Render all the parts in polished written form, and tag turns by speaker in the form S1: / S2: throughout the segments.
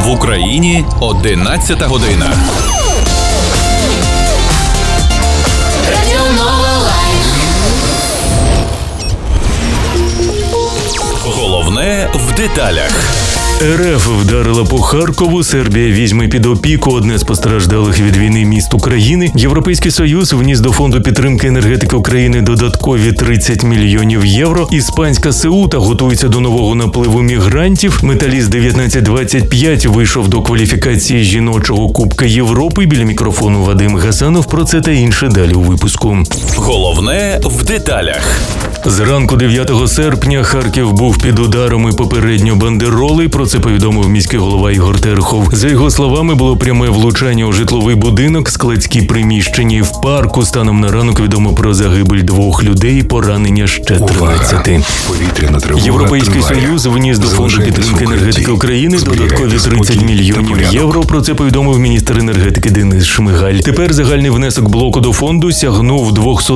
S1: В Україні 11 година. Головне в деталях.
S2: РФ вдарила по Харкову, Сербія візьме під опіку одне з постраждалих від війни міст України. Європейський Союз вніс до Фонду підтримки енергетики України додаткові 30 мільйонів євро. Іспанська Сеута готується до нового напливу мігрантів. Металіст 1925 вийшов до кваліфікації жіночого Кубка Європи. Біля мікрофону Вадим Гасанов. Про це та інше далі у випуску.
S1: Головне в деталях.
S2: Зранку 9 серпня Харків був під ударами попередньо бандероли. Про це повідомив міський голова Ігор Терехов. За його словами, було пряме влучання у житловий будинок, складські приміщення в парку. Станом на ранок відомо про загибель 2 людей, поранення ще 13. Європейський Союз вніс до Фонду підтримки енергетики України додаткові 30 мільйонів євро. Про це повідомив міністр енергетики Денис Шмигаль. Тепер загальний внесок блоку до фонду сягнув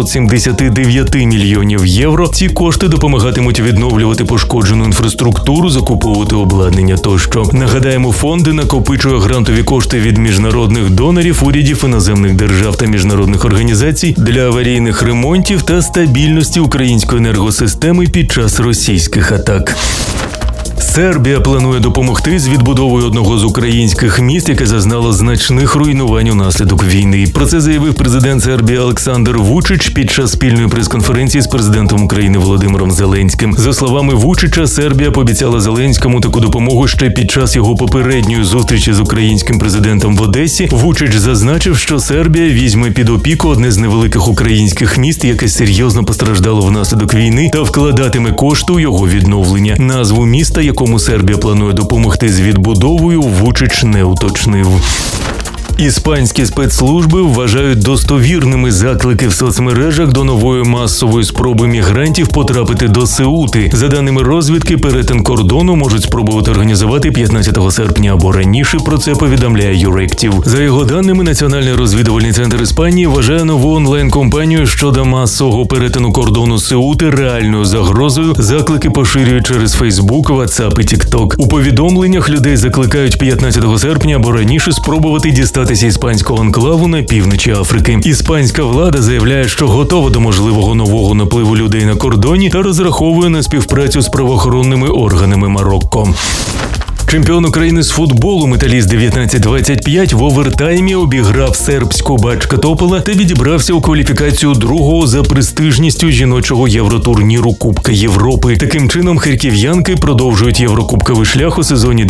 S2: 279 мільйонів євро. Ці кошти допомагатимуть відновлювати пошкоджену інфраструктуру, закуповувати обладнання тощо. Нагадаємо, фонд накопичує грантові кошти від міжнародних донорів, урядів, іноземних держав та міжнародних організацій для аварійних ремонтів та стабільності української енергосистеми під час російських атак. Сербія планує допомогти з відбудовою одного з українських міст, яке зазнало значних руйнувань унаслідок війни. Про це заявив президент Сербії Олександр Вучич під час спільної прес-конференції з президентом України Володимиром Зеленським. За словами Вучича, Сербія пообіцяла Зеленському таку допомогу ще під час його попередньої зустрічі з українським президентом в Одесі. Вучич зазначив, що Сербія візьме під опіку одне з невеликих українських міст, яке серйозно постраждало внаслідок війни, та вкладатиме кошти у його відновлення. Назву міста, якому Сербія планує допомогти з відбудовою, Вучич не уточнив. Іспанські спецслужби вважають достовірними заклики в соцмережах до нової масової спроби мігрантів потрапити до Сеути. За даними розвідки, перетин кордону можуть спробувати організувати 15 серпня або раніше, про це повідомляє Юректів. За його даними, Національний розвідувальний центр Іспанії вважає нову онлайн-компанію щодо масового перетину кордону Сеути реальною загрозою. Заклики поширюють через Фейсбук, WhatsApp і TikTok. У повідомленнях людей закликають 15 серпня або раніше спробувати дістатися іспанського анклаву на півночі Африки. Іспанська влада заявляє, що готова до можливого нового напливу людей на кордоні та розраховує на співпрацю з правоохоронними органами Марокко. Чемпіон України з футболу металіст 1925 в овертаймі обіграв сербську Бачка Топола та відібрався у кваліфікацію другого за престижністю жіночого євротурніру Кубка Європи. Таким чином, харків'янки продовжують єврокубковий шлях у сезоні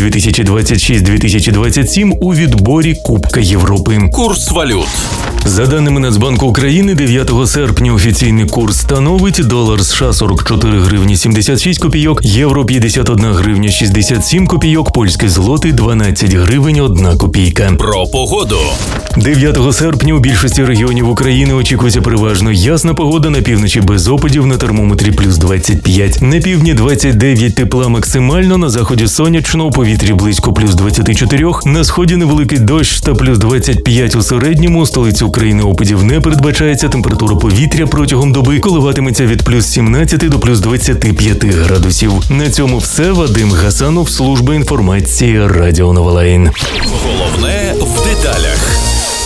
S2: 2026-2027 у відборі Кубка Європи.
S1: Курс валют.
S2: За даними Нацбанку України, 9 серпня офіційний курс становить долар США 44 гривні 76 копійок, євро 51 гривня 67 копійок, польський злотий 12 гривень 1 копійка.
S1: Про погоду.
S2: 9 серпня у більшості регіонів України очікується переважно ясна погода, на півночі без опадів, на термометрі плюс 25. На півдні 29 тепла максимально, на заході сонячно, у повітрі близько плюс 24, на сході невеликий дощ та плюс 25 у середньому, у столиці України опадів не передбачається, температура повітря протягом доби коливатиметься від плюс 17 до плюс 25 градусів. На цьому все. Вадим Гасанов, служба інформації Радіо Новолайн.
S1: Головне в деталях.